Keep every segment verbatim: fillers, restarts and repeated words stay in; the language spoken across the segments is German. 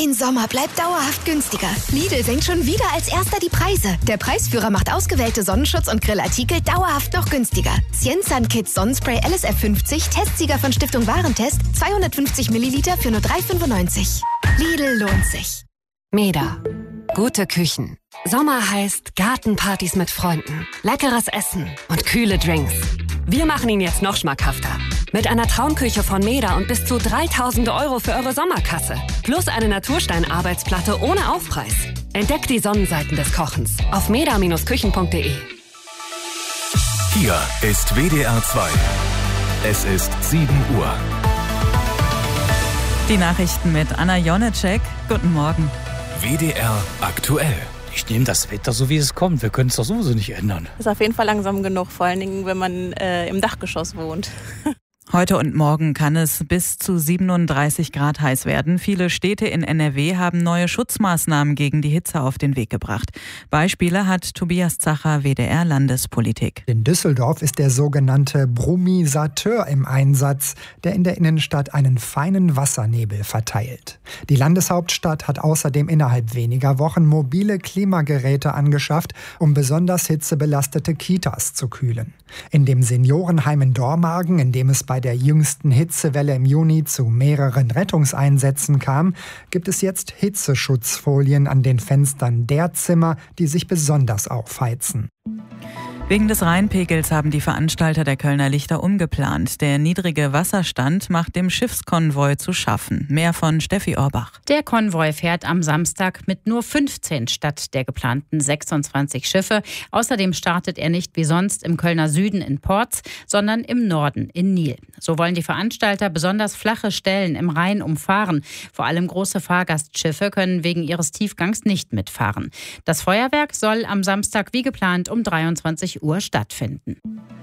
Dein Sommer bleibt dauerhaft günstiger. Lidl senkt schon wieder als erster die Preise. Der Preisführer macht ausgewählte Sonnenschutz- und Grillartikel dauerhaft noch günstiger. Cienzan Kids Sonnenspray L S F fünfzig, Testsieger von Stiftung Warentest, zweihundertfünfzig Milliliter für nur drei fünfundneunzig. Lidl lohnt sich. Meda. Gute Küchen. Sommer heißt Gartenpartys mit Freunden, leckeres Essen und kühle Drinks. Wir machen ihn jetzt noch schmackhafter. Mit einer Traumküche von Meda und bis zu dreitausend Euro für eure Sommerkasse. Plus eine Naturstein-Arbeitsplatte ohne Aufpreis. Entdeckt die Sonnenseiten des Kochens auf meda Küchen punkt de. Hier ist W D R zwei. Es ist sieben Uhr. Die Nachrichten mit Anna Jonecek. Guten Morgen. W D R aktuell. Ich nehme das Wetter so, wie es kommt. Wir können es doch sowieso nicht ändern. Ist auf jeden Fall langsam genug, vor allen Dingen, wenn man äh, im Dachgeschoss wohnt. Heute und morgen kann es bis zu siebenunddreißig Grad heiß werden. Viele Städte in N R W haben neue Schutzmaßnahmen gegen die Hitze auf den Weg gebracht. Beispiele hat Tobias Zacher, W D R Landespolitik. In Düsseldorf ist der sogenannte Brumisateur im Einsatz, der in der Innenstadt einen feinen Wassernebel verteilt. Die Landeshauptstadt hat außerdem innerhalb weniger Wochen mobile Klimageräte angeschafft, um besonders hitzebelastete Kitas zu kühlen. In dem Seniorenheim in Dormagen, in dem es bei der jüngsten Hitzewelle im Juni zu mehreren Rettungseinsätzen kam, gibt es jetzt Hitzeschutzfolien an den Fenstern der Zimmer, die sich besonders aufheizen. Wegen des Rheinpegels haben die Veranstalter der Kölner Lichter umgeplant. Der niedrige Wasserstand macht dem Schiffskonvoi zu schaffen. Mehr von Steffi Orbach. Der Konvoi fährt am Samstag mit nur fünfzehn statt der geplanten sechsundzwanzig Schiffe. Außerdem startet er nicht wie sonst im Kölner Süden in Porz, sondern im Norden in Nil. So wollen die Veranstalter besonders flache Stellen im Rhein umfahren. Vor allem große Fahrgastschiffe können wegen ihres Tiefgangs nicht mitfahren. Das Feuerwerk soll am Samstag wie geplant um dreiundzwanzig Uhr stattfinden.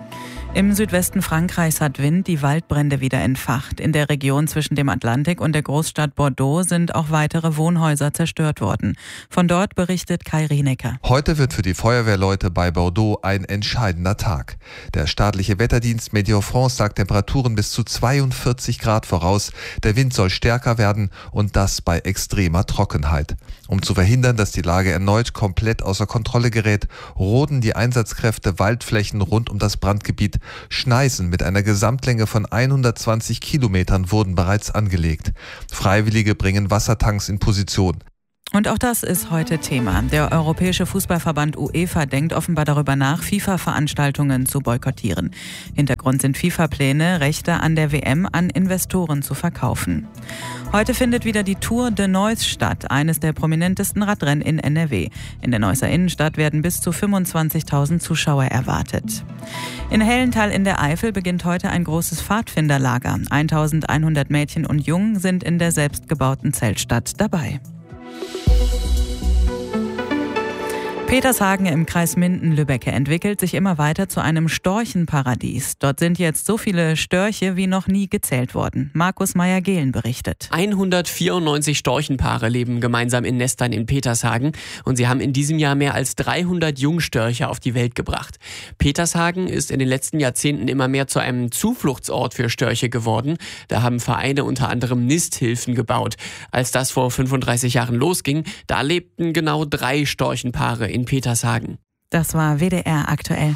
Im Südwesten Frankreichs hat Wind die Waldbrände wieder entfacht. In der Region zwischen dem Atlantik und der Großstadt Bordeaux sind auch weitere Wohnhäuser zerstört worden. Von dort berichtet Kai Rienecker. Heute wird für die Feuerwehrleute bei Bordeaux ein entscheidender Tag. Der staatliche Wetterdienst Météo France sagt Temperaturen bis zu zweiundvierzig Grad voraus. Der Wind soll stärker werden und das bei extremer Trockenheit. Um zu verhindern, dass die Lage erneut komplett außer Kontrolle gerät, roden die Einsatzkräfte Waldflächen rund um das Brandgebiet. Schneisen mit einer Gesamtlänge von hundertzwanzig Kilometern wurden bereits angelegt. Freiwillige bringen Wassertanks in Position. Und auch das ist heute Thema. Der Europäische Fußballverband UEFA denkt offenbar darüber nach, FIFA-Veranstaltungen zu boykottieren. Hintergrund sind FIFA-Pläne, Rechte an der W M an Investoren zu verkaufen. Heute findet wieder die Tour de Neuss statt, eines der prominentesten Radrennen in N R W. In der Neusser Innenstadt werden bis zu fünfundzwanzigtausend Zuschauer erwartet. In Hellenthal in der Eifel beginnt heute ein großes Pfadfinderlager. eintausendeinhundert Mädchen und Jungen sind in der selbstgebauten Zeltstadt dabei. Petershagen im Kreis Minden-Lübbecke entwickelt sich immer weiter zu einem Storchenparadies. Dort sind jetzt so viele Störche wie noch nie gezählt worden. Markus Meyer-Gehlen berichtet. hundertvierundneunzig Storchenpaare leben gemeinsam in Nestern in Petershagen und sie haben in diesem Jahr mehr als dreihundert Jungstörche auf die Welt gebracht. Petershagen ist in den letzten Jahrzehnten immer mehr zu einem Zufluchtsort für Störche geworden. Da haben Vereine unter anderem Nisthilfen gebaut. Als das vor fünfunddreißig Jahren losging, da lebten genau drei Storchenpaare in Petershagen. Das war W D R aktuell.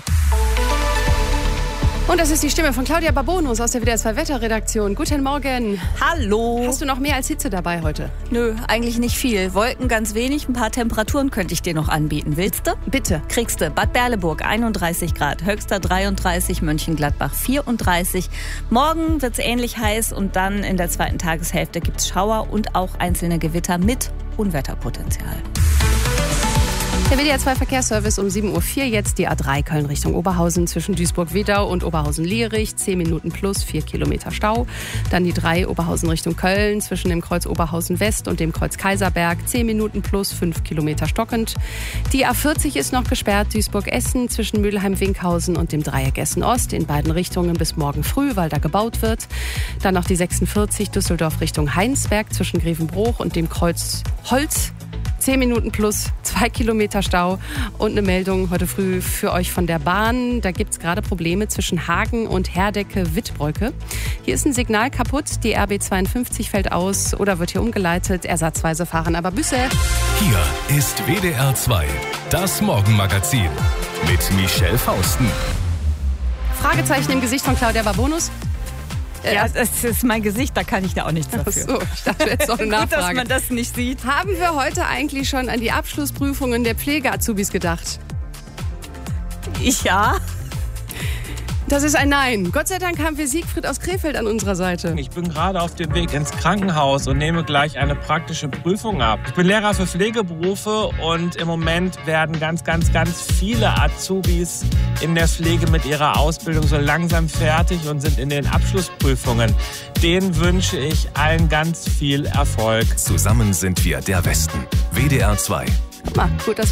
Und das ist die Stimme von Claudia Babonus aus der W D R zwei Wetterredaktion. Guten Morgen. Hallo. Hast du noch mehr als Hitze dabei heute? Nö, eigentlich nicht viel. Wolken ganz wenig, ein paar Temperaturen könnte ich dir noch anbieten. Willst du? Bitte. Kriegst du. Bad Berleburg einunddreißig Grad, Höxter dreiunddreißig, Mönchengladbach vierunddreißig. Morgen wird es ähnlich heiß und dann in der zweiten Tageshälfte gibt es Schauer und auch einzelne Gewitter mit Unwetterpotenzial. Der W D R zwei Verkehrsservice um sieben Uhr vier, jetzt die A drei Köln Richtung Oberhausen zwischen Duisburg-Wedau und Oberhausen-Lierich, zehn Minuten plus, vier Kilometer Stau. Dann die drei Oberhausen Richtung Köln zwischen dem Kreuz Oberhausen West und dem Kreuz Kaiserberg, zehn Minuten plus, fünf Kilometer stockend. Die A vierzig ist noch gesperrt, Duisburg-Essen zwischen Mülheim-Winkhausen und dem Dreieck Essen-Ost in beiden Richtungen bis morgen früh, weil da gebaut wird. Dann noch die sechsundvierzig Düsseldorf Richtung Heinsberg zwischen Grevenbruch und dem Kreuz Holz, zehn Minuten plus, zwei Kilometer Stau und eine Meldung heute früh für euch von der Bahn. Da gibt es gerade Probleme zwischen Hagen und Herdecke-Wittbrücke. Hier ist ein Signal kaputt, die R B zweiundfünfzig fällt aus oder wird hier umgeleitet. Ersatzweise fahren aber Busse. Hier ist W D R zwei, das Morgenmagazin mit Michelle Fausten. Fragezeichen im Gesicht von Claudia Barbonus. Ja, das ist mein Gesicht, da kann ich da auch nichts dafür. Ach so, ich dachte jetzt noch eine Nachfrage. Gut, dass man das nicht sieht. Haben wir heute eigentlich schon an die Abschlussprüfungen der Pflege-Azubis gedacht? Ich ja. Das ist ein Nein. Gott sei Dank haben wir Siegfried aus Krefeld an unserer Seite. Ich bin gerade auf dem Weg ins Krankenhaus und nehme gleich eine praktische Prüfung ab. Ich bin Lehrer für Pflegeberufe und im Moment werden ganz, ganz, ganz viele Azubis in der Pflege mit ihrer Ausbildung so langsam fertig und sind in den Abschlussprüfungen. Denen wünsche ich allen ganz viel Erfolg. Zusammen sind wir der Westen. W D R zwei. Guck mal, gut, dass